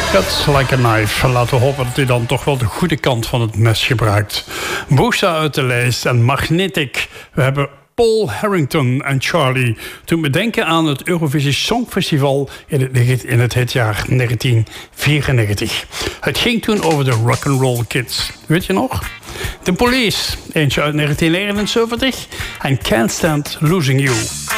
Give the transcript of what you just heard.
Cuts like a knife. Laten we hopen dat hij dan toch wel de goede kant van het mes gebruikt. Boosa uit de lijst en Magnetic. We hebben Paul Harrington en Charlie. Toen we denken aan het Eurovisie Songfestival in het hitjaar 1994. Het ging toen over de Rock'n'Roll Kids. Weet je nog? The Police, eentje uit 1979. En Can't Stand Losing You.